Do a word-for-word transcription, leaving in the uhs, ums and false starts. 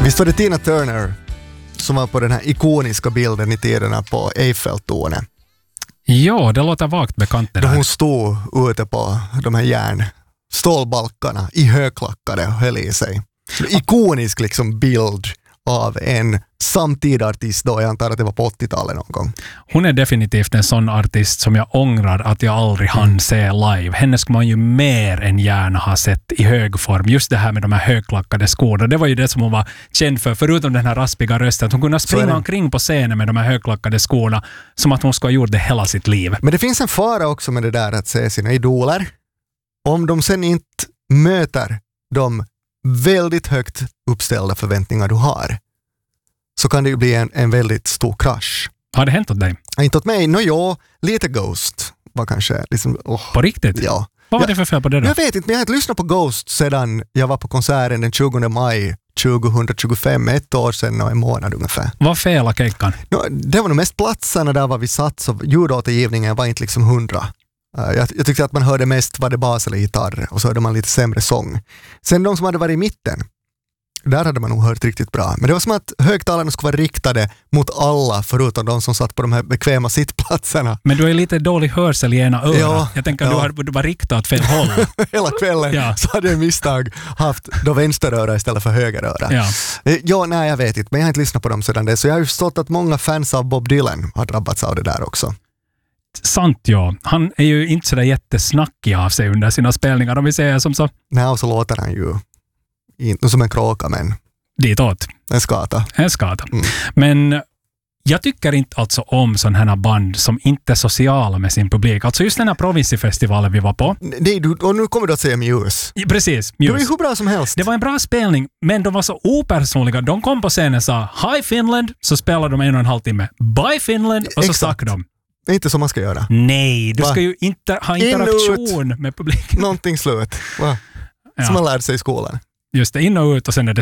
Visst var det Tina Turner som var på den här ikoniska bilden i tiderna på Eiffeltornet? Ja, det låter vagt bekant det där. där. Hon stod ute på de här järn stålbalkarna i högklackade och höll i sig. Ikonisk liksom bild av en samtida artist då. Jag antar att det var på åttiotalet någon gång. Hon är definitivt en sån artist som jag ångrar att jag aldrig hann mm. se live. Henne ska man ju mer än gärna ha sett i hög form. Just det här med de här högklackade skorna. Det var ju det som hon var känd för, förutom den här raspiga rösten. Att hon kunde springa omkring på scenen med de här högklackade skorna som att hon ska ha gjort det hela sitt liv. Men det finns en fara också med det där att se sina idoler. Om de sen inte möter de väldigt högt uppställda förväntningar du har, så kan det ju bli en, en väldigt stor krasch. Har det hänt åt dig? Inte åt mig. Nå jo, lite Ghost var kanske liksom... Oh, på riktigt? Ja. Vad var jag, det för fel på det då? Jag vet inte, men jag har inte lyssnat på Ghost sedan jag var på konserten den tjugonde maj tjugohundratjugofem, ett år sedan och en månad ungefär. Vad fel av kejkan? No, det var nog mest platserna där var vi satt, så ljudåtergivningen var inte liksom hundra. Uh, jag, jag tyckte att man hörde mest var det bas eller gitarr och så hörde man lite sämre sång. Sen de som hade varit i mitten, där hade man nog hört riktigt bra. Men det var som att högtalarna skulle vara riktade mot alla förutom de som satt på de här bekväma sittplatserna. Men du är lite dålig hörsel i ena öra. Ja, jag tänker att ja. du, har, du var riktad åt fel håll. Hela kvällen ja. så hade jag misstag haft då vänsteröra istället för högeröra. Ja. ja, nej jag vet inte, men jag har inte lyssnat på dem sedan det. Så jag har ju förstått att många fans av Bob Dylan har drabbats av det där också. Sant, ja. Han är ju inte sådär jättesnackig av sig under sina spelningar, om vi säger som så. Nej, och så låter han ju inte som en kråka, men ditåt. En skata. En skata. Mm. Men jag tycker inte alltså om sådana här band som inte är sociala med sin publik. Alltså just den här Provinci-festivalen vi var på. Nej, du, och nu kommer du att säga Muse. Ja, precis, Muse. Det var ju hur bra som helst. Det var en bra spelning, men de var så opersonliga. De kom på scenen och sa Hi Finland, så spelade de en och en halv timme. Bye Finland, och så Exakt. stack de. Det är inte så man ska göra. Nej, du Va? ska ju inte ha interaktion med publiken. Någonting slut. Va? Ja. Som man lärde sig i skolan. Just det, in och ut och sen är det